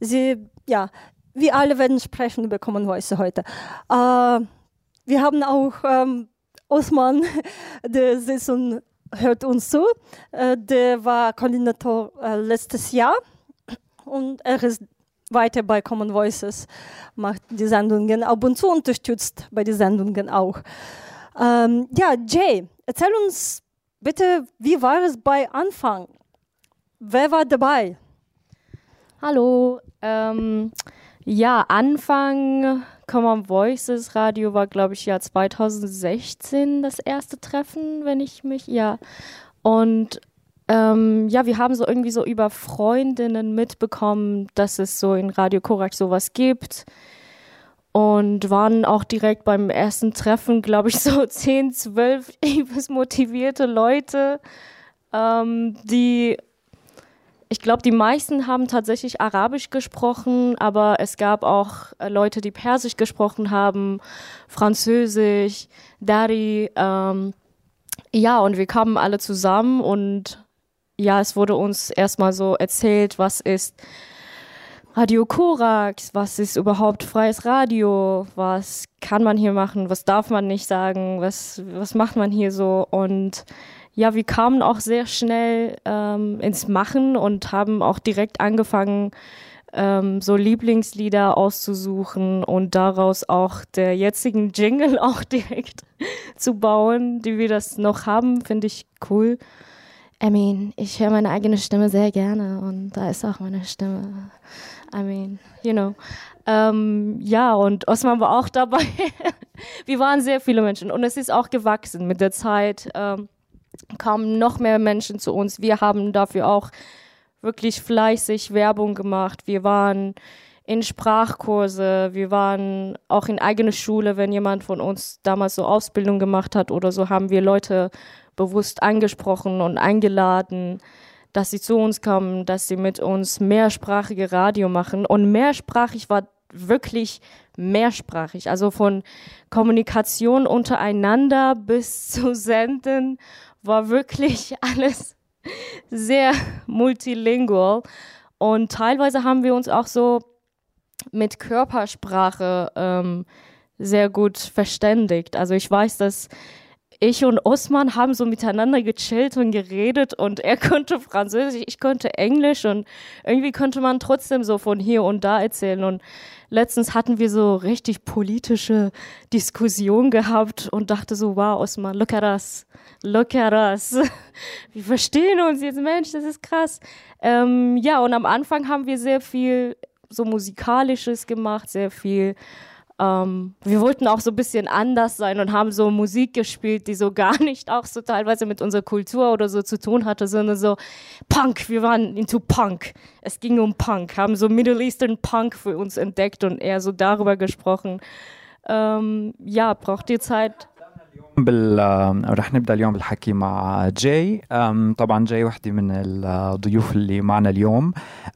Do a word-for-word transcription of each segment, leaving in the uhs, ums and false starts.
Sie, ja, wir alle werden sprechen über Common Voice heute. Äh, wir haben auch ähm, Osman, der sitzt und hört uns zu. Äh, der war Koordinator äh, letztes Jahr und er ist weiter bei Common Voices, macht die Sendungen ab und zu, unterstützt bei den Sendungen auch. Ähm, ja, Jay, erzähl uns bitte, wie war es bei Anfang? Wer war dabei? Hallo, ähm, ja, Anfang Common Voices Radio war, glaube ich, ja zwanzig sechzehn das erste Treffen, wenn ich mich, ja. Und ähm, ja, wir haben so irgendwie so über Freundinnen mitbekommen, dass es so in Radio Korax sowas gibt. Und waren auch direkt beim ersten Treffen, glaube ich, so zehn, zwölf motivierte Leute, ähm, die, ich glaube, die meisten haben tatsächlich Arabisch gesprochen, aber es gab auch äh, Leute, die Persisch gesprochen haben, Französisch, Dari. Ähm, ja, und wir kamen alle zusammen und ja, es wurde uns erstmal so erzählt, was ist Radio Korax, was ist überhaupt freies Radio, was kann man hier machen, was darf man nicht sagen, was, was macht man hier so. Und ja, wir kamen auch sehr schnell ähm, ins Machen und haben auch direkt angefangen, ähm, so Lieblingslieder auszusuchen und daraus auch der jetzigen Jingle auch direkt zu bauen, die wir das noch haben, finde ich cool. I mean, ich höre meine eigene Stimme sehr gerne und da ist auch meine Stimme. I mean, you know. Ähm, ja, und Osman war auch dabei. Wir waren sehr viele Menschen und es ist auch gewachsen mit der Zeit. Ähm, kamen noch mehr Menschen zu uns. Wir haben dafür auch wirklich fleißig Werbung gemacht. Wir waren in Sprachkurse, wir waren auch in eigene Schule. Wenn jemand von uns damals so Ausbildung gemacht hat oder so, haben wir Leute bewusst angesprochen und eingeladen, dass sie zu uns kommen, dass sie mit uns mehrsprachige Radio machen. Und mehrsprachig war wirklich mehrsprachig. Also von Kommunikation untereinander bis zu Senden war wirklich alles sehr multilingual. Und teilweise haben wir uns auch so mit Körpersprache ähm, sehr gut verständigt. Also ich weiß, dass ich und Osman haben so miteinander gechillt und geredet und er konnte Französisch, ich konnte Englisch und irgendwie konnte man trotzdem so von hier und da erzählen. Und letztens hatten wir so richtig politische Diskussionen gehabt und dachte so, wow, Osman, look at us, look at us. Wir verstehen uns jetzt, Mensch, das ist krass. Ähm, ja, und am Anfang haben wir sehr viel so Musikalisches gemacht, sehr viel. Um, wir wollten auch so ein bisschen anders sein und haben so Musik gespielt, die so gar nicht auch so teilweise mit unserer Kultur oder so zu tun hatte, sondern so Punk, wir waren into Punk. Es ging um Punk, haben so Middle Eastern Punk für uns entdeckt und eher so darüber gesprochen. Um, ja, braucht ihr Zeit? بال رح نبدا اليوم بالحكي مع جاي. طبعا جاي وحده من الضيوف اللي معنا اليوم.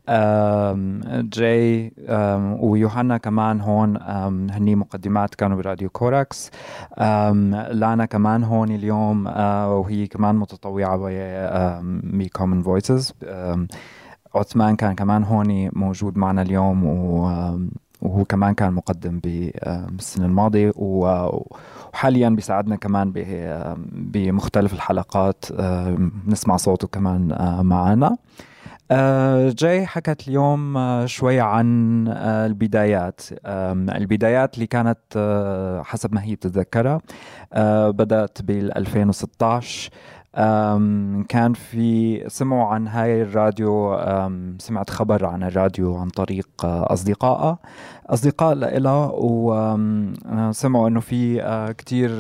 جاي ويوحنا كمان هون هني مقدمات كانوا براديو كوراكس. لانا كمان هون اليوم وهي كمان متطوعه بكومن فويسز. عثمان كان كمان هون موجود معنا اليوم وهو كمان كان مقدم بالسنة الماضية وحاليا بيساعدنا كمان بمختلف الحلقات نسمع صوته كمان معنا. جاي حكت اليوم شوي عن البدايات البدايات اللي كانت حسب ما هي بتتذكرها بدأت بال2016. كان في سمعوا عن هاي الراديو سمعت خبر عن الراديو عن طريق أصدقائها أصدقاء لإلها وسمعوا إنه في كتير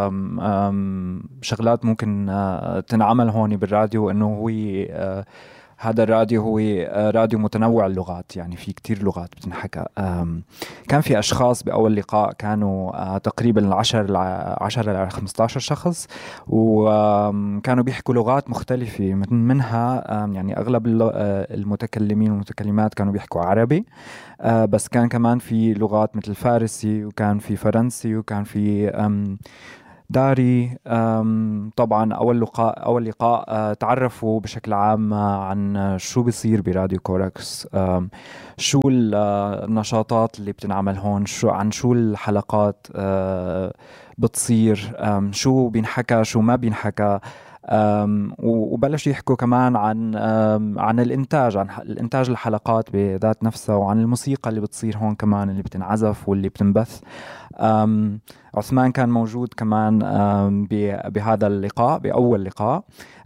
شغلات ممكن تنعمل هون بالراديو إنه هو هذا الراديو هو راديو متنوع اللغات يعني في كتير لغات بتنحكى. كان في أشخاص بأول لقاء كانوا تقريبا عشرة إلى خمسة عشر شخص وكانوا بيحكوا لغات مختلفة منها يعني أغلب المتكلمين والمتكلمات كانوا بيحكوا عربي بس كان كمان في لغات مثل فارسي وكان في فرنسي وكان في داري. طبعا أول لقاء أول لقاء تعرفوا بشكل عام عن شو بيصير براديو كوركس، شو النشاطات اللي بتنعمل هون، شو عن شو الحلقات بتصير، شو بينحكى شو ما بينحكى. وبلش يحكوا كمان عن عن الإنتاج عن الإنتاج الحلقات بذات نفسها، وعن الموسيقى اللي بتصير هون كمان اللي بتنعزف واللي بتنبث. عثمان كان موجود كمان بهذا اللقاء بأول لقاء.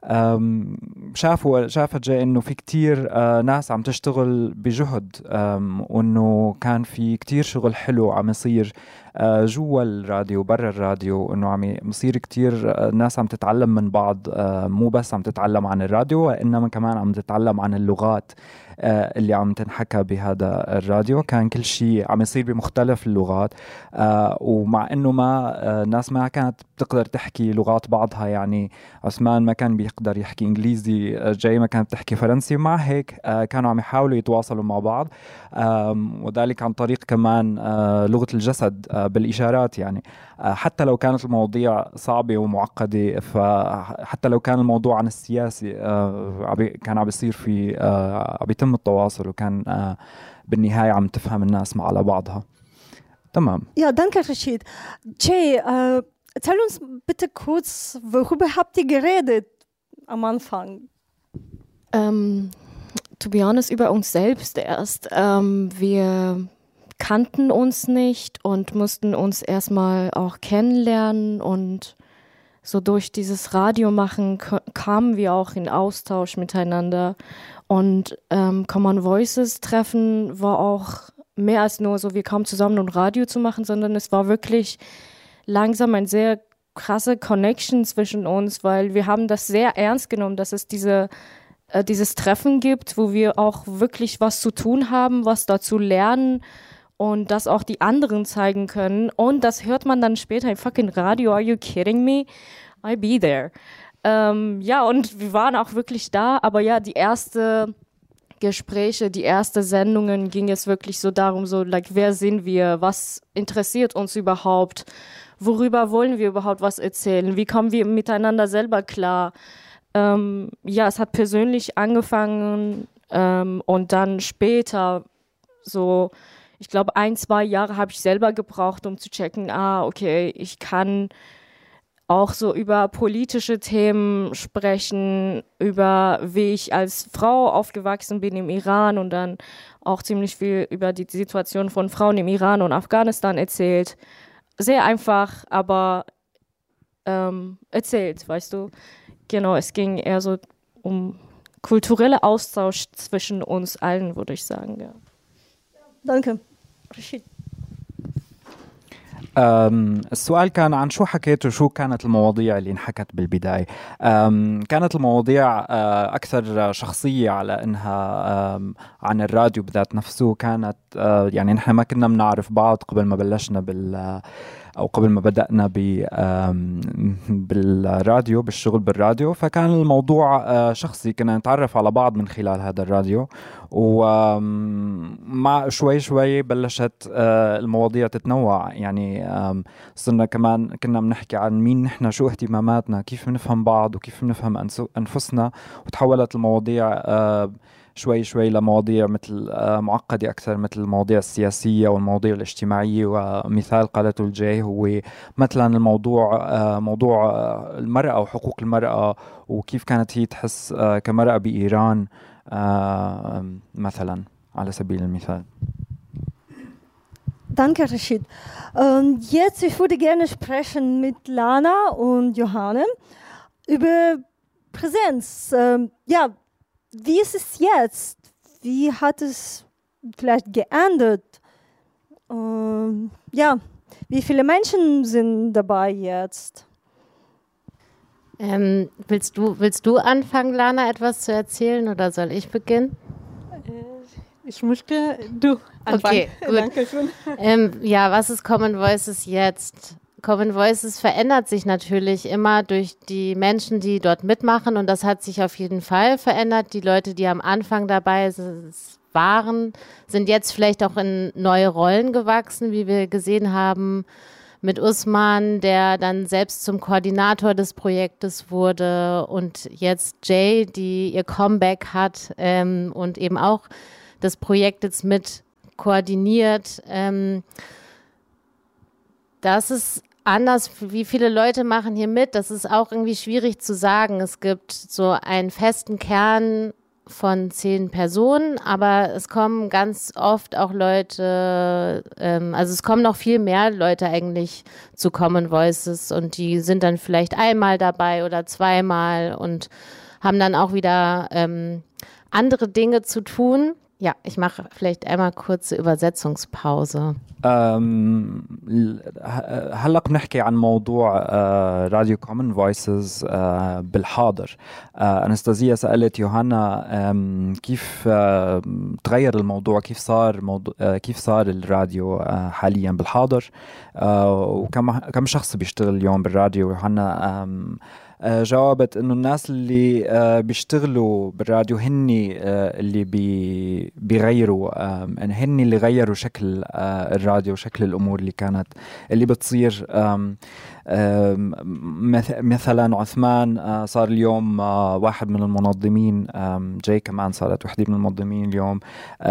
شافوا شافت جاي إنه في كتير ناس عم تشتغل بجهد، وإنه كان في كتير شغل حلو عم يصير جوا الراديو برا الراديو، إنه عم يصير كتير ناس عم تتعلم من بعض، مو بس عم تتعلم عن الراديو وإنما كمان عم تتعلم عن اللغات اللي عم تنحكى بهذا الراديو. كان كل شيء عم يصير بمختلف اللغات، ومع إنه ما الناس ما كانت بتقدر تحكي لغات بعضها، يعني عثمان ما كان بيقدر يحكي إنجليزي، جاي ما كانت تحكي فرنسي، ومع هيك كانوا عم يحاولوا يتواصلوا مع بعض، وذلك عن طريق كمان لغة الجسد بالإشارات. يعني حتى لو كانت المواضيع صعبة ومعقدة، فحتى لو كان الموضوع عن السياسي كان عم بيصير في عم يتم التواصل، وكان بالنهاية عم تفهم الناس مع على بعضها. Tamam. Ja, danke, Rashid. Jay, äh, erzähl uns bitte kurz, worüber habt ihr geredet am Anfang? Um, to be honest, über uns selbst erst. Um, wir kannten uns nicht und mussten uns erstmal auch kennenlernen, und so durch dieses Radio machen k- kamen wir auch in Austausch miteinander. Und ähm, Common Voices Treffen war auch mehr als nur so, wir kamen zusammen, um Radio zu machen, sondern es war wirklich langsam ein sehr krasse Connection zwischen uns, weil wir haben das sehr ernst genommen, dass es diese, äh, dieses Treffen gibt, wo wir auch wirklich was zu tun haben, was dazu lernen und das auch die anderen zeigen können. Und das hört man dann später im fucking Radio. Are you kidding me? I'll be there. Ähm, ja, und wir waren auch wirklich da, aber ja, die erste Gespräche, die ersten Sendungen ging es wirklich so darum, so, like, wer sind wir, was interessiert uns überhaupt, worüber wollen wir überhaupt was erzählen, wie kommen wir miteinander selber klar. Ähm, ja, es hat persönlich angefangen ähm, und dann später so, ich glaube, ein, zwei Jahre habe ich selber gebraucht, um zu checken, ah, okay, ich kann auch so über politische Themen sprechen, über wie ich als Frau aufgewachsen bin im Iran, und dann auch ziemlich viel über die Situation von Frauen im Iran und Afghanistan erzählt. Sehr einfach, aber ähm, erzählt, weißt du. Genau, es ging eher so um kulturellen Austausch zwischen uns allen, würde ich sagen. Ja. Danke. Rashid. السؤال كان عن شو حكيتوا، شو كانت المواضيع اللي انحكت بالبداية. كانت المواضيع أكثر شخصية على إنها عن الراديو بذات نفسه. كانت يعني نحن ما كنا بنعرف بعض قبل ما بلشنا بال أو قبل ما بدأنا بالراديو بالشغل بالراديو، فكان الموضوع شخصي، كنا نتعرف على بعض من خلال هذا الراديو، ومع شوي شوي بلشت المواضيع تتنوع. يعني صرنا كمان كنا بنحكي عن مين نحن، شو اهتماماتنا، كيف بنفهم بعض وكيف بنفهم أنفسنا، وتحولت المواضيع شوي شوي لمواضيع مثل معقدة أكثر، مثل المواضيع السياسية والمواضيع الاجتماعية. ومثال قالته الجاي هو مثلا الموضوع موضوع المرأة وحقوق المرأة، وكيف كانت هي تحس كمرأة بإيران مثلا على سبيل المثال. Danke, Rashid. Und jetzt, ich würde gerne sprechen mit Lana und Johanne über Präsenz. Ähm, ja, wie ist es jetzt? Wie hat es vielleicht geändert? Ähm, ja, wie viele Menschen sind dabei jetzt? Ähm, willst du, willst du anfangen, Lana, etwas zu erzählen, oder soll ich beginnen? Ich möchte du anfangen. Okay, gut. Dankeschön. Ähm, ja, was ist Common Voices jetzt? Common Voices verändert sich natürlich immer durch die Menschen, die dort mitmachen, und das hat sich auf jeden Fall verändert. Die Leute, die am Anfang dabei waren, sind jetzt vielleicht auch in neue Rollen gewachsen, wie wir gesehen haben mit Usman, der dann selbst zum Koordinator des Projektes wurde, und jetzt Jay, die ihr Comeback hat ähm, und eben auch das Projekt jetzt mit koordiniert. Ähm, das ist anders, wie viele Leute machen hier mit, das ist auch irgendwie schwierig zu sagen. Es gibt so einen festen Kern von zehn Personen, aber es kommen ganz oft auch Leute, ähm, also es kommen noch viel mehr Leute eigentlich zu Common Voices, und die sind dann vielleicht einmal dabei oder zweimal und haben dann auch wieder ähm, andere Dinge zu tun. Ja, ich mache vielleicht einmal kurze Übersetzungspause. هلا بنحكي عن موضوع راديو كومن فويسز بالحاضر. أنستازيا سألت يوهانا كيف تغير الموضوع، كيف صار موضوع كيف صار الراديو حاليا بالحاضر، وكم كم شخص بيشتغل اليوم بالراديو. يوهانا جاوبت انه الناس اللي بيشتغلوا بالراديو هن اللي بي بيغيروا، هن اللي غيروا شكل الراديو وشكل الامور اللي كانت اللي بتصير. مثلا عثمان صار اليوم واحد من المنظمين، جاي كمان صارت وحدة من المنظمين اليوم.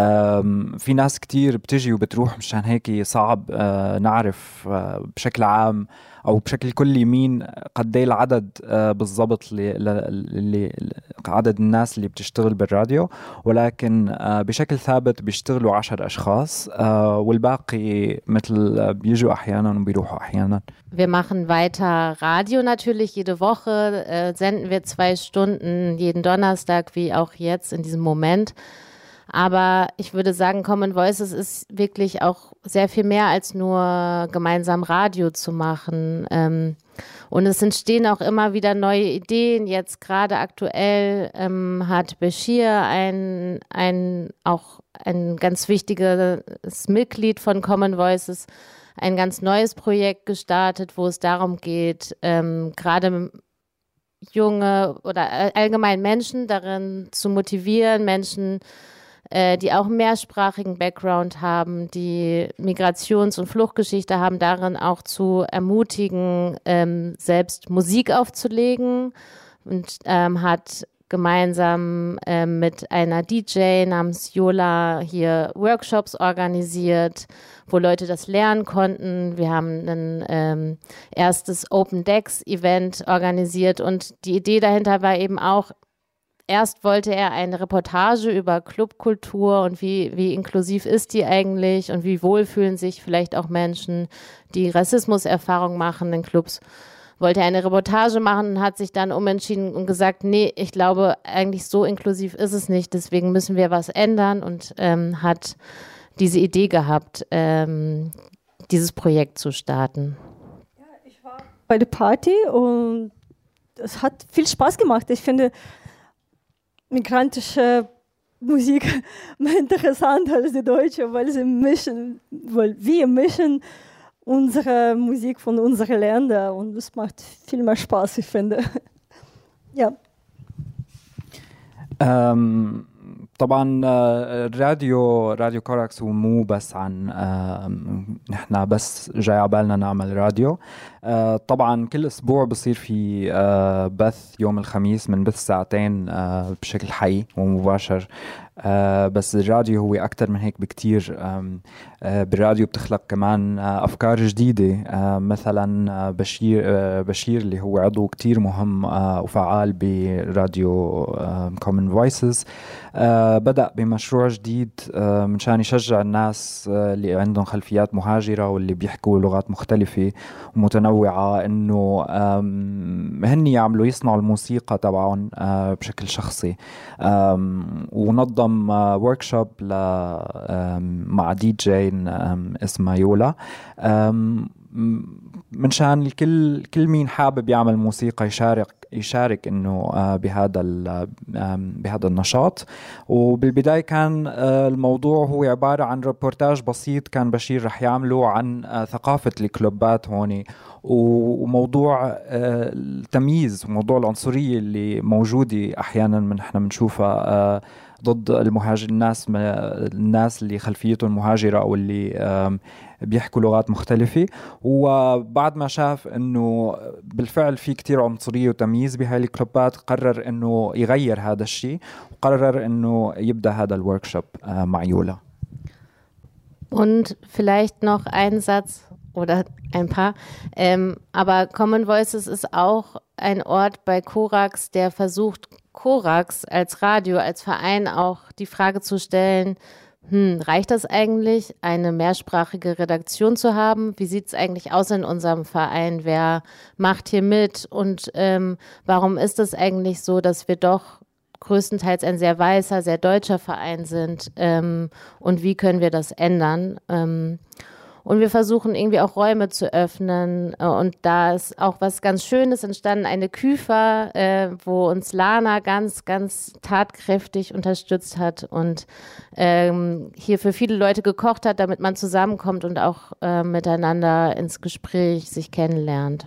في ناس كتير بتجي وبتروح، مشان هيك صعب نعرف بشكل عام أو بشكل كلي مين قديه العدد بالضبط اللي, اللي عدد الناس اللي بتشتغل بالراديو، ولكن بشكل ثابت بيشتغلوا عشر أشخاص والباقي مثل بيجوا أحيانا وبيروحوا أحيانا. Wir machen weiter Radio natürlich jede Woche, äh, senden wir zwei Stunden jeden Donnerstag, wie auch jetzt in diesem Moment. Aber ich würde sagen, Common Voices ist wirklich auch sehr viel mehr als nur gemeinsam Radio zu machen. Ähm, und es entstehen auch immer wieder neue Ideen. Jetzt gerade aktuell ähm, hat Bashir ein, ein, auch ein ganz wichtiges Mitglied von Common Voices ein ganz neues Projekt gestartet, wo es darum geht, ähm, gerade junge oder allgemein Menschen darin zu motivieren, Menschen, äh, die auch einen mehrsprachigen Background haben, die Migrations- und Fluchtgeschichte haben, darin auch zu ermutigen, ähm, selbst Musik aufzulegen, und ähm, hat gemeinsam äh, mit einer D J namens Yola hier Workshops organisiert, wo Leute das lernen konnten. Wir haben ein ähm, erstes Open Decks Event organisiert, und die Idee dahinter war eben auch, erst wollte er eine Reportage über Clubkultur und wie, wie inklusiv ist die eigentlich und wie wohl fühlen sich vielleicht auch Menschen, die Rassismuserfahrung machen in Clubs. Wollte eine Reportage machen und hat sich dann umentschieden und gesagt, nee, ich glaube, eigentlich so inklusiv ist es nicht, deswegen müssen wir was ändern, und ähm, hat diese Idee gehabt, ähm, dieses Projekt zu starten. Ja, ich war bei der Party und es hat viel Spaß gemacht. Ich finde migrantische Musik mehr interessant als die deutsche, weil sie mischen, weil wir mischen unsere Musik von unseren Ländern, und es macht viel mehr Spaß, ich finde. Ja. Um, طبعا الراديو راديو كوراكس هو مو بس عن نحن بس جاي عبالنا نعمل راديو. طبعا كل اسبوع بصير في بث يوم الخميس من بث ساعتين بشكل حي ومباشر. آه بس الراديو هو أكتر من هيك بكتير. آه بالراديو بتخلق كمان آه أفكار جديدة. آه مثلا آه بشير آه بشير اللي هو عضو كتير مهم آه وفعال براديو آه Common Voices آه بدأ بمشروع جديد آه منشان يشجع الناس آه اللي عندهم خلفيات مهاجرة واللي بيحكوا لغات مختلفة ومتنوعة إنه هن يعملوا يصنعوا الموسيقى تبعهم آه بشكل شخصي. ونظم وركشوب مع دي جي اسمها يولا منشان الكل كل مين حابب يعمل موسيقى يشارك يشارك انه بهذا بهذا النشاط. وبالبدايه كان الموضوع هو عباره عن ريبورتاج بسيط كان بشير رح يعمله عن ثقافه الكلوبات هون وموضوع التمييز وموضوع العنصريه اللي موجوده احيانا من احنا بنشوفها ضد المهاجر الناس الناس اللي خلفيتهم مهاجرة أو اللي بيحكوا لغات مختلفة. وبعد ما شاف إنه بالفعل في كتير عنصرية وتمييز بهاي الكلوبات قرر إنه يغير هذا الشيء وقرر إنه يبدأ هذا الوركشوب مع يولا. Und vielleicht noch ein Satz oder ein paar. Ähm, aber Common Voices ist auch ein Ort bei Korax, der versucht, Korax als Radio, als Verein auch die Frage zu stellen, hm, reicht das eigentlich, eine mehrsprachige Redaktion zu haben? Wie sieht es eigentlich aus in unserem Verein? Wer macht hier mit? Und ähm, warum ist es eigentlich so, dass wir doch größtenteils ein sehr weißer, sehr deutscher Verein sind, ähm, und wie können wir das ändern? Ähm, und wir versuchen irgendwie auch Räume zu öffnen äh, und da ist auch was ganz Schönes entstanden, eine Küfer, äh, wo uns Lana ganz, ganz tatkräftig unterstützt hat und ähm, hier für viele Leute gekocht hat, damit man zusammenkommt und auch äh, miteinander ins Gespräch sich kennenlernt.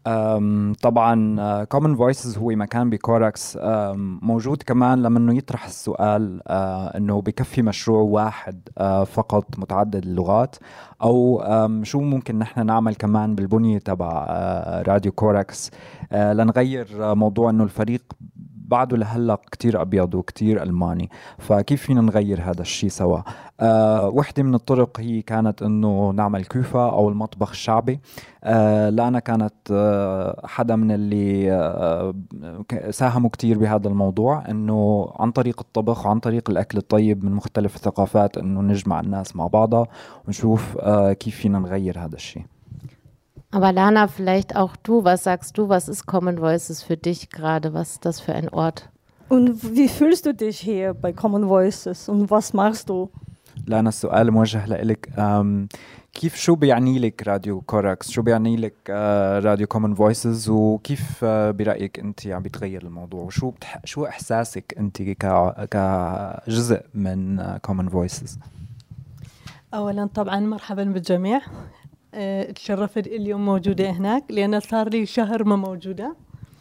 طبعا Common Voices هو مكان بكوراكس موجود كمان لما انه يطرح السؤال انه بكفي مشروع واحد فقط متعدد اللغات او شو ممكن نحن نعمل كمان بالبنية تبع راديو كوراكس لنغير موضوع انه الفريق بعده لهلا كتير أبيض وكتير ألماني، فكيف فينا نغير هذا الشيء سوا؟ أه وحدة من الطرق هي كانت إنه نعمل كوفة أو المطبخ الشعبي. أه لانا كانت أه حدا من اللي أه ساهموا كتير بهذا الموضوع، إنه عن طريق الطبخ وعن طريق الأكل الطيب من مختلف الثقافات إنه نجمع الناس مع بعضها ونشوف أه كيف فينا نغير هذا الشيء. Aber Lana, vielleicht auch du, was sagst du, was ist Common Voices für dich gerade, was ist das für ein Ort? Und wie fühlst du dich hier bei Common Voices und was machst du? لانا السؤال موجه لإلك، كيف شو بيعني لك راديو كوراكس؟ شو بيعني لك راديو كومن فويسز؟ وكيف برأيك أنت عم بتغير الموضوع؟ وشو بتح... شو إحساسك أنت ك... كجزء من كومن فويسز؟ أولا طبعا مرحبا بالجميع. أه تشرفت اليوم موجودة هناك لأن صار لي شهر ما موجودة.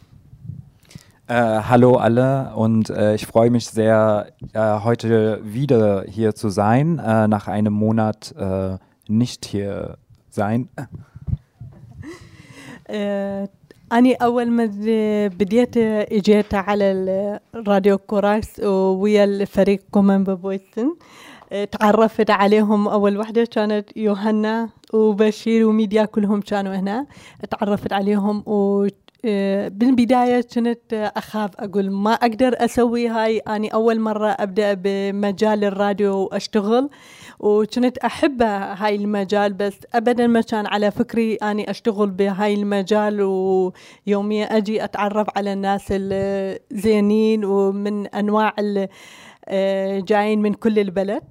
Uh, hallo alle und uh, ich freue mich sehr, uh, heute wieder hier zu sein, uh, nach einem Monat uh, nicht hier sein. uh, أنا أول ما بديت إجيت على الراديو كوراكس ويا الفريق كومن فويسن، تعرفت عليهم. أول وحدة كانت يوهنا وبشير وميديا كلهم كانوا هنا، تعرفت عليهم و بالبداية كنت أخاف أقول ما أقدر أسوي هاي، أنا أول مرة أبدأ بمجال الراديو وأشتغل، وكنت أحب هاي المجال بس أبدا ما كان على فكري أني أشتغل بهاي المجال، ويوميا أجي أتعرف على الناس الزينين ومن أنواع جايين من كل البلد.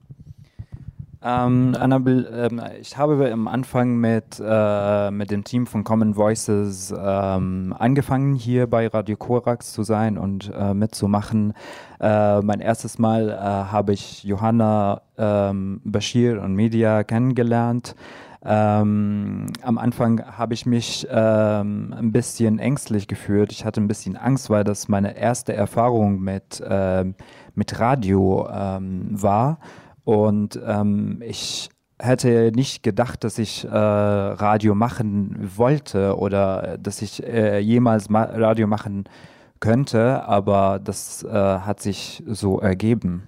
Ähm, Anna, ähm, ich habe am Anfang mit, äh, mit dem Team von Common Voices ähm, angefangen, hier bei Radio Korax zu sein und äh, mitzumachen. Äh, mein erstes Mal äh, habe ich Johanna, ähm, Bashir und Media kennengelernt. Ähm, am Anfang habe ich mich ähm, ein bisschen ängstlich gefühlt. Ich hatte ein bisschen Angst, weil das meine erste Erfahrung mit, äh, mit Radio ähm, war. Und ähm, ich hätte nicht gedacht, dass ich äh, Radio machen wollte oder dass ich äh, jemals ma- Radio machen könnte, aber das äh, hat sich so ergeben.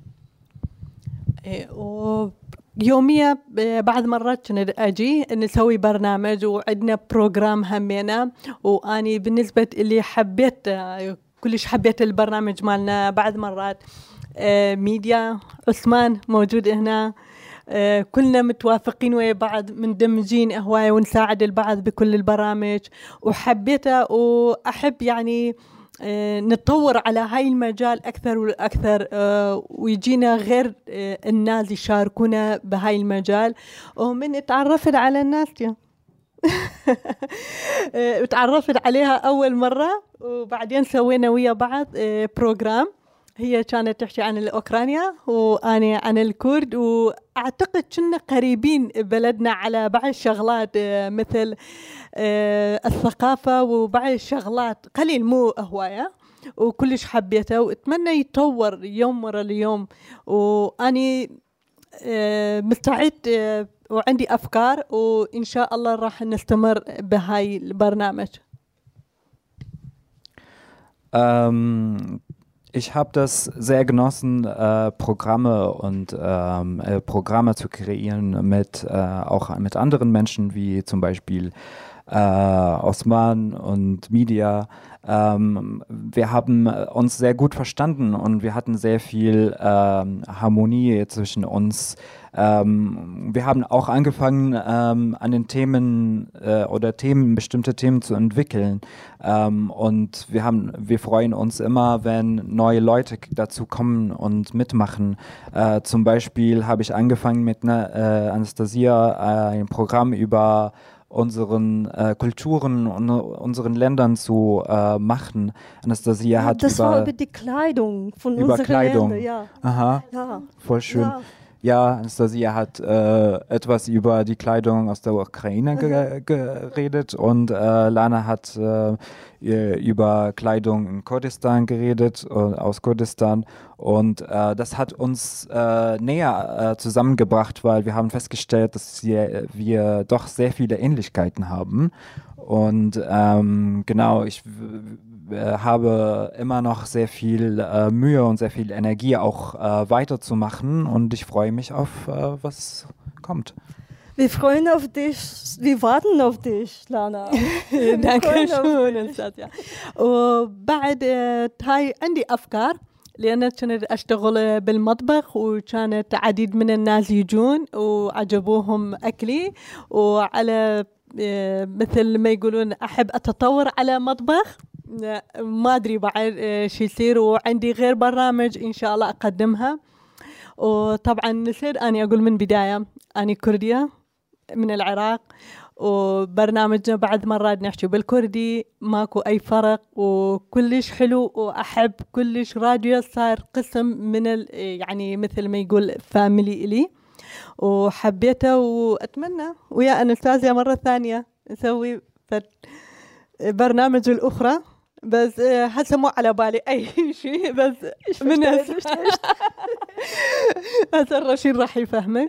يوميا بعض مرات كنا أجي نسوي برنامج وعندنا بروجرام همينا، وأني بالنسبة اللي حبيت كلش حبيت البرنامج مالنا. بعض مرات آه ميديا عثمان موجود هنا، آه كلنا متوافقين ويا بعض مندمجين هواية ونساعد البعض بكل البرامج، وحبيته وأحب يعني آه نتطور على هاي المجال أكثر وأكثر، آه ويجينا غير آه الناس يشاركونا بهاي المجال. ومن تعرفت على الناس تعرفت عليها أول مرة، وبعدين سوينا ويا بعض آه بروجرام. هي كانت تحكي عن الأوكرانيا وأنا عن الكرد، وأعتقد كنا قريبين بلدنا على بعض الشغلات مثل الثقافة وبعض الشغلات قليل مو هواية. وكلش حبيته واتمنى يتطور يوم ورا اليوم. واني آه مستعد آه وعندي افكار وان شاء الله راح نستمر بهاي البرنامج. Ähm, ich habe das sehr genossen, äh, Programme und ähm, äh, Programme zu kreieren mit äh, auch mit anderen Menschen wie zum Beispiel äh, Osman und Media. Ähm, wir haben uns sehr gut verstanden und wir hatten sehr viel ähm, Harmonie zwischen uns. Ähm, wir haben auch angefangen, ähm, an den Themen äh, oder Themen, bestimmte Themen zu entwickeln. Ähm, und wir haben, wir freuen uns immer, wenn neue Leute dazu kommen und mitmachen. Äh, zum Beispiel habe ich angefangen mit ne, äh, Anastasia äh, ein Programm über unseren äh, Kulturen und unseren Ländern zu äh, machen. Anastasia Ja, hat das über, war über die Kleidung von über unseren Kleidung. Ländern, ja. Aha, Ja. voll schön. Ja. Ja, Anastasia hat äh, etwas über die Kleidung aus der Ukraine ge geredet und äh, Lana hat äh, über Kleidung in Kurdistan geredet, äh, aus Kurdistan. Und äh, das hat uns äh, näher äh, zusammengebracht, weil wir haben festgestellt, dass wir, wir doch sehr viele Ähnlichkeiten haben. Und ähm, genau, ich habe immer noch sehr viel äh, Mühe und sehr viel Energie auch äh, weiterzumachen und ich freue mich auf äh, was kommt. Wir freuen auf dich, wir warten auf dich, Lana. danke schön أستاذ. وبعد هاي عندي أفكار لأن كنت أشتغل بالمطبخ وكانت عديد من الناس يجون وعجبوهم أكلي وعلى مثل ما يقولون أحب أتطور على مطبخ ما أدري بعد شو يصير وعندي غير برامج إن شاء الله أقدمها. وطبعا نصير أنا أقول من بداية أنا كردية من العراق وبرنامجنا بعد مرات نحكي بالكردي ماكو أي فرق وكلش حلو وأحب كلش راديو صار قسم من ال يعني مثل ما يقول فاميلي إلي وحبيته وأتمنى ويا أنستازيا مرة ثانية نسوي برنامج الأخرى بس هسه مو على بالي أي شيء بس من هسه هسه الرشيد راح يفهمه.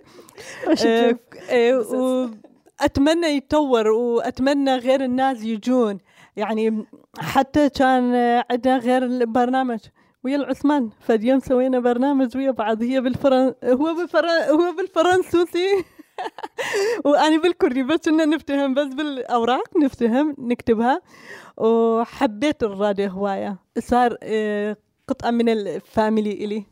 وأتمنى يتطور وأتمنى غير الناس يجون يعني حتى كان عندنا غير البرنامج ويا العثمان فاليوم سوينا برنامج ويا بعض هي بالفرن هو بالفرن هو بالفرنسوسي وأنا بالكردي بس كنا نفتهم بس بالأوراق نفتهم نكتبها وحبيت الراديو هواية صار قطعة من الفاميلي إلي.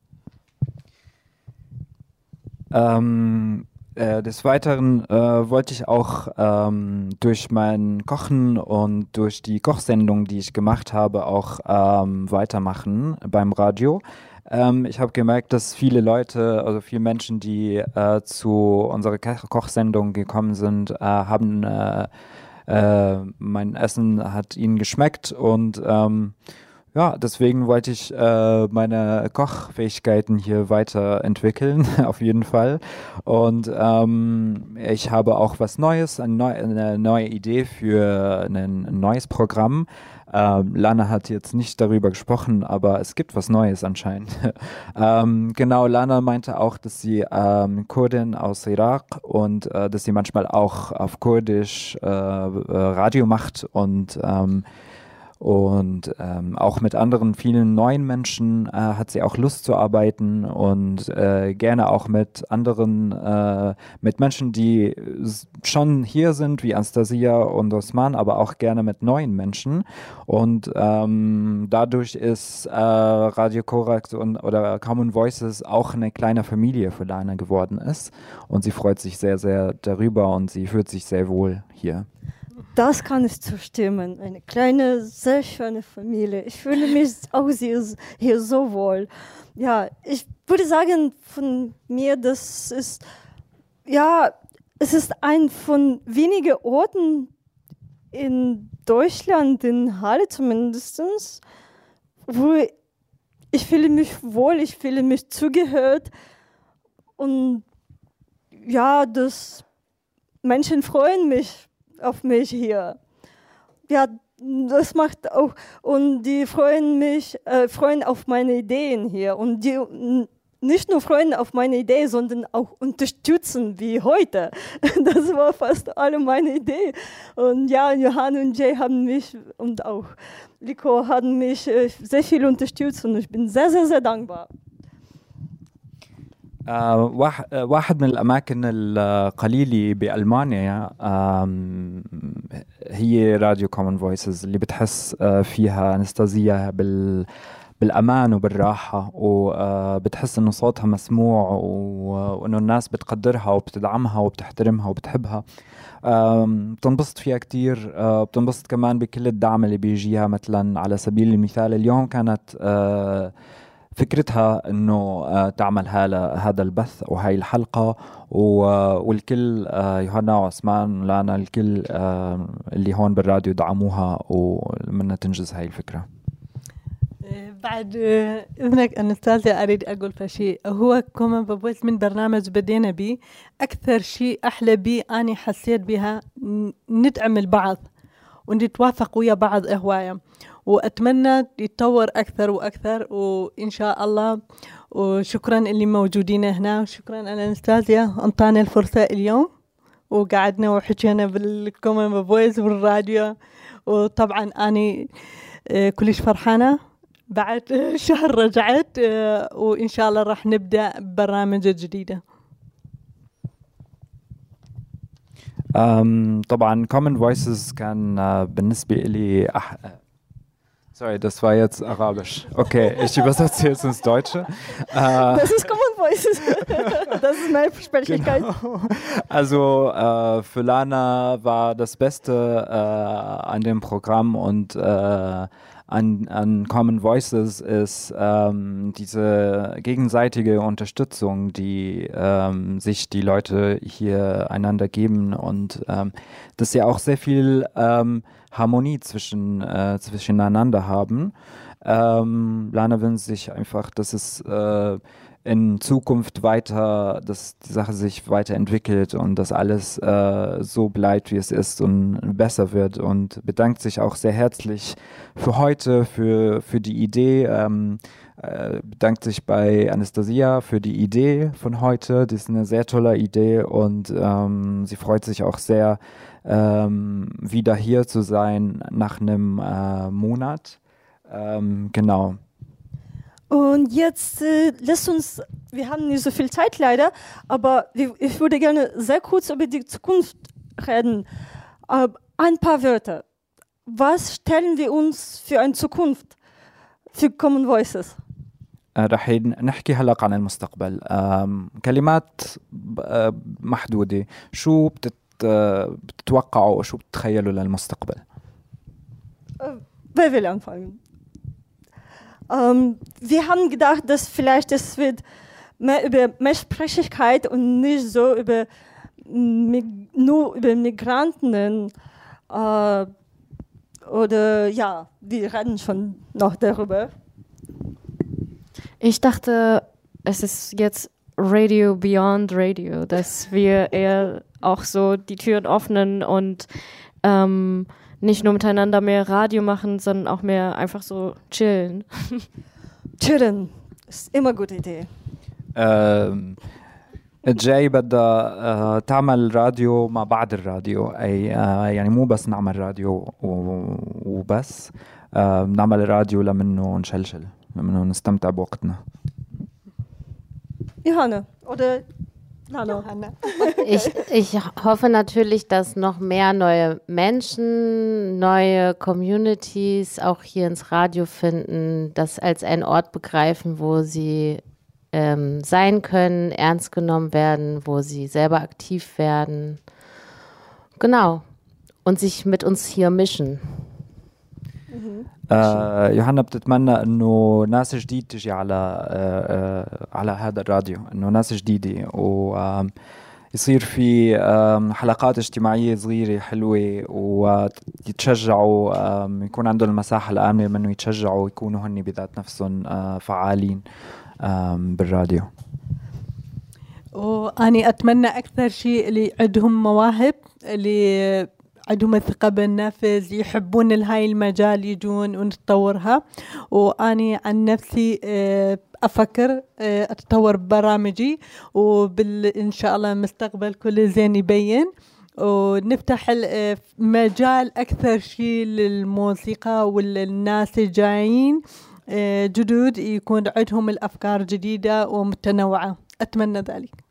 Ähm, äh, des Weiteren äh, wollte ich auch ähm, durch mein Kochen und durch die Kochsendung, die ich gemacht habe, auch ähm, weitermachen beim Radio. Ähm, ich habe gemerkt, dass viele Leute, also viele Menschen, die äh, zu unserer Ko- Kochsendung gekommen sind, äh, haben äh, äh, mein Essen hat ihnen geschmeckt und ähm, ja, deswegen wollte ich äh, meine Kochfähigkeiten hier weiterentwickeln, auf jeden Fall. Und ähm, ich habe auch was Neues, eine, neu, eine neue Idee für ein, ein neues Programm. Ähm, Lana hat jetzt nicht darüber gesprochen, aber es gibt was Neues anscheinend. ähm, genau, Lana meinte auch, dass sie ähm, Kurdin aus Irak und äh, dass sie manchmal auch auf Kurdisch äh, Radio macht und ähm, Und ähm, auch mit anderen vielen neuen Menschen äh, hat sie auch Lust zu arbeiten und äh, gerne auch mit anderen, äh, mit Menschen, die schon hier sind, wie Anastasia und Osman, aber auch gerne mit neuen Menschen. Und ähm, dadurch ist äh, Radio Korax und, oder Common Voices auch eine kleine Familie für Lana geworden ist. Und sie freut sich sehr, sehr darüber und sie fühlt sich sehr wohl hier. Das kann ich zustimmen. Eine kleine, sehr schöne Familie. Ich fühle mich auch hier, hier so wohl. Ja, ich würde sagen von mir, das ist, ja, es ist ein von wenigen Orten in Deutschland, in Halle zumindest, wo ich fühle mich wohl, ich fühle mich zugehört und ja, das Menschen freuen mich auf mich hier. Ja, das macht auch, und die freuen mich, äh, freuen auf meine Ideen hier. Und die n- nicht nur freuen auf meine Idee, sondern auch unterstützen, wie heute. Das war fast alle meine Idee. Und ja, Johann und Jay haben mich und auch Liko haben mich äh, sehr viel unterstützt und ich bin sehr, sehr, sehr dankbar. آه، واح- آه، واحد من الأماكن القليلة بألمانيا آم، هي راديو كومن فويسز اللي بتحس آه، فيها أنستازيا بال بالأمان وبالراحة، وبتحس إنه صوتها مسموع و- وإنه الناس بتقدرها وبتدعمها وبتحترمها وبتحبها. آم، بتنبسط فيها كتير. آه، بتنبسط كمان بكل الدعم اللي بيجيها. مثلا على سبيل المثال اليوم كانت آه، فكرتها انه آه، تعمل هذا هذا البث وهي الحلقه و- والكل آه، يوهنا وعثمان ولانا الكل آه، اللي هون بالراديو دعموها ومنا تنجز هاي الفكره. آه، بعد آه، إذنك أنستازيا أريد أقول فشي. هو كومن فويس من برنامج بدينا بيه، أكثر شيء أحلى بيه أني حسيت بها ن- ندعم البعض ونتوافق ويا بعض هواية، وأتمنى يتطور أكثر وأكثر وإن شاء الله. وشكرا اللي موجودين هنا، وشكرا أنا أنستازيا أنطانا الفرصة اليوم وقعدنا وحكينا بالكومن فويس والراديو. وطبعا أني آه، كلش فرحانة بعد شهر رجعت، آه، وإن شاء الله راح نبدأ برامج جديدة. أم، طبعا Common Voices كان آه، بالنسبة لي أح... Sorry, das war jetzt Arabisch. Okay, ich übersetze jetzt ins Deutsche. Äh, Das ist Common Voices. Das ist meine Sprecherkeit. Genau. Also äh, für Lana war das Beste äh, an dem Programm und äh, an, an Common Voices ist ähm, diese gegenseitige Unterstützung, die ähm, sich die Leute hier einander geben und ähm, dass sie auch sehr viel ähm, Harmonie zwischen, äh, zwischeneinander haben. Ähm, Lana wünscht sich einfach, dass es äh, in Zukunft weiter, dass die Sache sich weiterentwickelt und dass alles äh, so bleibt, wie es ist und besser wird, und bedankt sich auch sehr herzlich für heute, für, für die Idee, ähm, äh, bedankt sich bei Anastasia für die Idee von heute. Das ist eine sehr tolle Idee und ähm, sie freut sich auch sehr, ähm, wieder hier zu sein nach einem äh, Monat. Ähm, genau. Und jetzt äh, lasst uns, wir haben nicht so viel Zeit leider, aber wir, ich würde gerne sehr kurz über die Zukunft reden. Äh, ein paar Wörter. Was stellen wir uns für eine Zukunft für Common Voices? آه، رح نحكي هلا عن المستقبل. آم، كلمات ب- آه، محدودة. شو بتت آه، بتتوقعوا وشو بتتخيلوا للمستقبل؟ Äh, wer will anfangen? Ähm, wir haben gedacht, dass vielleicht es wird mehr über Mehrsprachigkeit und nicht so über Mig- nur über Migranten äh, oder ja, wir reden schon noch darüber. Ich dachte, es ist jetzt Radio Beyond Radio, dass wir eher auch so die Türen öffnen und ähm, nicht nur miteinander mehr Radio machen, sondern auch mehr einfach so chillen. Chillen ist immer eine gute Idee. آم، جاي بدها آه، تعمل راديو مع بعض الراديو، أي آه، يعني مو بس نعمل راديو و- وبس، آه، نعمل راديو لمنه نشلشل، لمنه نستمتع بوقتنا. Johanna oder Lana. Hanna. Ich, ich hoffe natürlich, dass noch mehr neue Menschen, neue Communities auch hier ins Radio finden, das als einen Ort begreifen, wo sie ähm, sein können, ernst genommen werden, wo sie selber aktiv werden. Genau. Und sich mit uns hier mischen. آه، يوحنا بتتمنى انه ناس جديد تجي على آه، آه، على هذا الراديو، انه ناس جديده ويصير في آم، حلقات اجتماعيه صغيره حلوه ويتشجعوا، آم، يكون عندهم المساحه الامنه منه يتشجعوا ويكونوا هن بذات نفسهم آه، فعالين آم، بالراديو. وأني أتمنى أكثر شيء اللي عندهم مواهب اللي عندهم الثقة بالنفس، يحبون هاي المجال يجون ونتطورها. وأني عن نفسي أفكر أتطور برامجي، وإن شاء الله المستقبل كل زين يبين، ونفتح مجال أكثر شيء للموسيقى والناس الجايين جدد يكون عندهم الأفكار جديدة ومتنوعة. أتمنى ذلك.